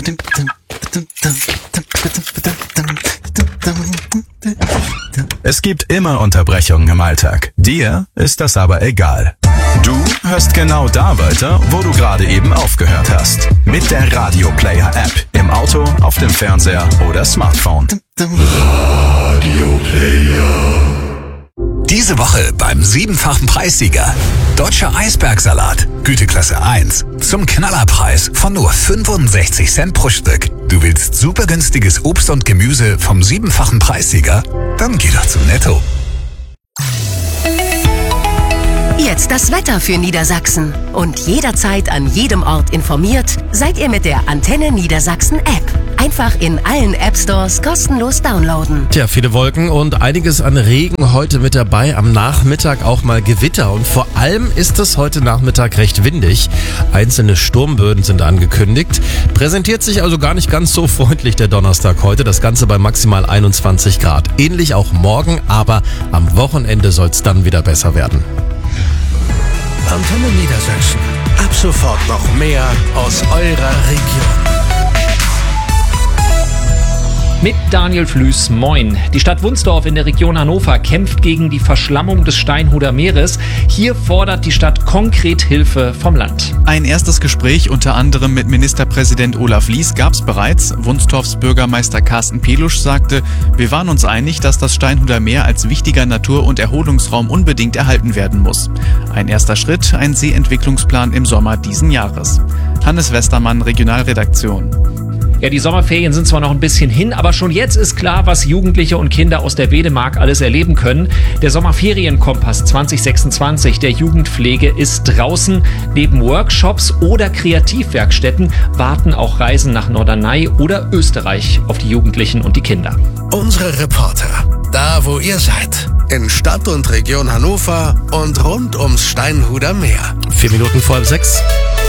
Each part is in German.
Es gibt immer Unterbrechungen im Alltag. Dir ist das aber egal. Du hörst genau da weiter, wo du gerade eben aufgehört hast. Mit der Radio Player App. Im Auto, auf dem Fernseher oder Smartphone. Radio Player. Diese Woche beim 7-fachen Preissieger. Deutscher Eisbergsalat, Güteklasse 1. Zum Knallerpreis von nur 65 Cent pro Stück. Du willst super günstiges Obst und Gemüse vom 7-fachen Preissieger? Dann geh doch zum Netto. Jetzt das Wetter für Niedersachsen. Und jederzeit an jedem Ort informiert seid ihr mit der Antenne Niedersachsen App. Einfach in allen App-Stores kostenlos downloaden. Tja, viele Wolken und einiges an Regen heute mit dabei. Am Nachmittag auch mal Gewitter. Und vor allem ist es heute Nachmittag recht windig. Einzelne Sturmböen sind angekündigt. Präsentiert sich also gar nicht ganz so freundlich der Donnerstag heute. Das Ganze bei maximal 21 Grad. Ähnlich auch morgen, aber am Wochenende soll es dann wieder besser werden. Antenne Niedersachsen. Ab sofort noch mehr aus eurer Region. Mit Daniel Flüß, moin. Die Stadt Wunsdorf in der Region Hannover kämpft gegen die Verschlammung des Steinhuder Meeres. Hier fordert die Stadt konkret Hilfe vom Land. Ein erstes Gespräch unter anderem mit Ministerpräsident Olaf Lies gab es bereits. Wunsdorfs Bürgermeister Carsten Pelusch sagte, wir waren uns einig, dass das Steinhuder Meer als wichtiger Natur- und Erholungsraum unbedingt erhalten werden muss. Ein erster Schritt, ein Seeentwicklungsplan im Sommer diesen Jahres. Hannes Westermann, Regionalredaktion. Ja, die Sommerferien sind zwar noch ein bisschen hin, aber schon jetzt ist klar, was Jugendliche und Kinder aus der Wedemark alles erleben können. Der Sommerferienkompass 2026 der Jugendpflege ist draußen. Neben Workshops oder Kreativwerkstätten warten auch Reisen nach Norderney oder Österreich auf die Jugendlichen und die Kinder. Unsere Reporter, da wo ihr seid. In Stadt und Region Hannover und rund ums Steinhuder Meer. 4 Minuten vor 6.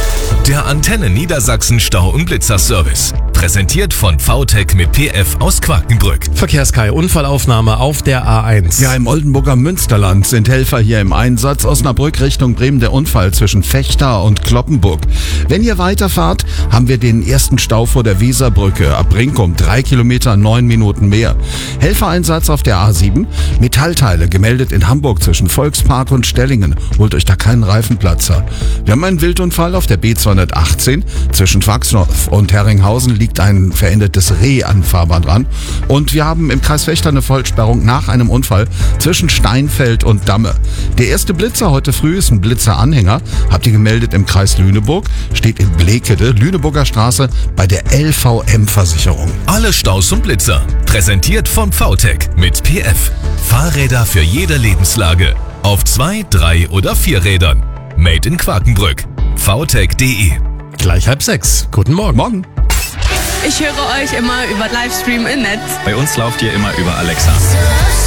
Der Antenne Niedersachsen Stau- und Blitzerservice. Präsentiert von VTech mit PF aus Quakenbrück. Verkehrskai, Unfallaufnahme auf der A1. Ja, im Oldenburger Münsterland sind Helfer hier im Einsatz. Osnabrück Richtung Bremen der Unfall zwischen Vechta und Kloppenburg. Wenn ihr weiterfahrt, haben wir den ersten Stau vor der Weserbrücke. Ab Brinkum 3 Kilometer, 9 Minuten mehr. Helfereinsatz auf der A7. Metallteile gemeldet in Hamburg zwischen Volkspark und Stellingen. Holt euch da keinen Reifenplatzer. Wir haben einen Wildunfall auf der B218. Zwischen Wachsdorf und Herringhausen liegt ein verendetes Reh an Fahrbahn dran. Und wir haben im Kreis Vechta eine Vollsperrung nach einem Unfall zwischen Steinfeld und Damme. Der erste Blitzer heute früh ist ein Blitzeranhänger. Habt ihr gemeldet im Kreis Lüneburg. Steht in Blekede, Lüneburger Straße bei der LVM-Versicherung. Alle Staus und Blitzer. Präsentiert von VTech mit PF. Fahrräder für jede Lebenslage. Auf 2, 3 oder 4 Rädern. Made in Quakenbrück. VTech.de. Gleich 5:30. Guten Morgen. Morgen. Ich höre euch immer über Livestream im Netz. Bei uns lauft ihr immer über Alexa.